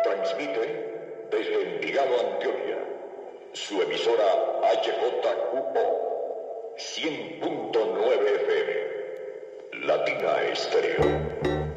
Transmite desde Envigado, Antioquia, su emisora HJQO 100.9 FM, Latina Estéreo.